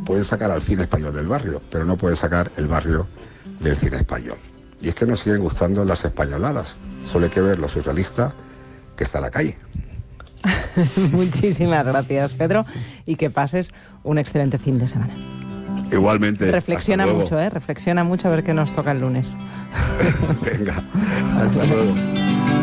puede sacar al cine español del barrio, pero no puede sacar el barrio del cine español. Y es que nos siguen gustando las españoladas. Solo hay que ver lo surrealista que está en la calle. Muchísimas gracias, Pedro, y que pases un excelente fin de semana. Igualmente. Reflexiona mucho, reflexiona mucho a ver qué nos toca el lunes. Venga, hasta luego.